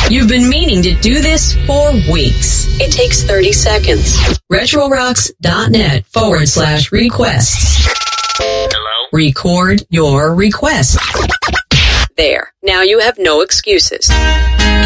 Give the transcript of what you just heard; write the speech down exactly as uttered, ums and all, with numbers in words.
You've been meaning to do this for weeks. It takes thirty seconds. RetroRocks.net forward slash requests. Hello? Record your request. There. Now you have no excuses.